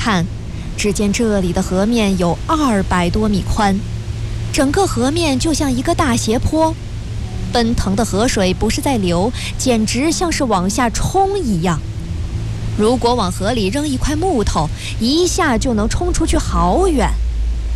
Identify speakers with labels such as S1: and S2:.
S1: 看，只见这里的河面有200多米宽，整个河面就像一个大斜坡，奔腾的河水不是在流，简直像是往下冲一样。如果往河里扔一块木头，一下就能冲出去好远。